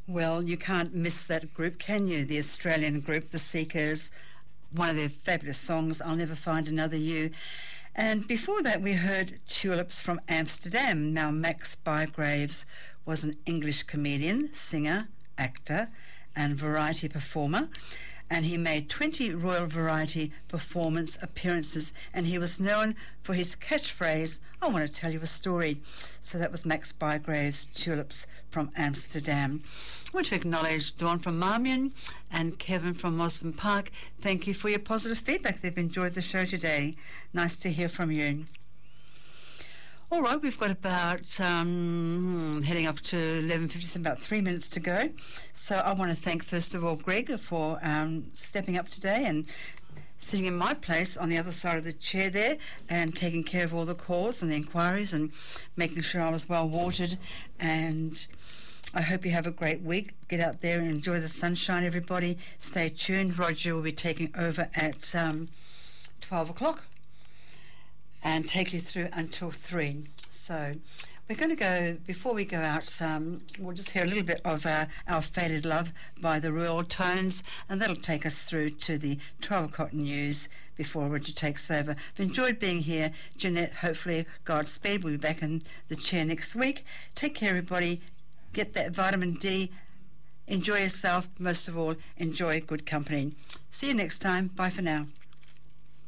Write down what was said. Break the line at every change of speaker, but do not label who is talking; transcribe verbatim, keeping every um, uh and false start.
Well, you can't miss that group, can you? The Australian group, The Seekers, one of their fabulous songs, I'll Never Find Another You. And before that, we heard Tulips from Amsterdam. Now, Max Bygraves was an English comedian, singer, actor, and variety performer. And he made twenty Royal Variety performance appearances, and he was known for his catchphrase, I want to tell you a story. So that was Max Bygraves, Tulips from Amsterdam. I want to acknowledge Dawn from Marmion and Kevin from Mosman Park. Thank you for your positive feedback. They've enjoyed the show today. Nice to hear from you. All right, we've got about um, heading up to eleven fifty, so about three minutes to go. So I want to thank, first of all, Greg for um, stepping up today and sitting in my place on the other side of the chair there and taking care of all the calls and the inquiries and making sure I was well watered. And I hope you have a great week. Get out there and enjoy the sunshine, everybody. Stay tuned. Roger will be taking over at um, twelve o'clock. And take you through until three. So we're going to go, before we go out, um, we'll just hear a little bit of uh, Our Faded Love by the Royal Tones, and that'll take us through to the twelve o'clock news before Roger takes over. I've enjoyed being here. Jeanette, hopefully, Godspeed. We'll be back in the chair next week. Take care, everybody. Get that vitamin D. Enjoy yourself. Most of all, enjoy good company. See you next time. Bye for now.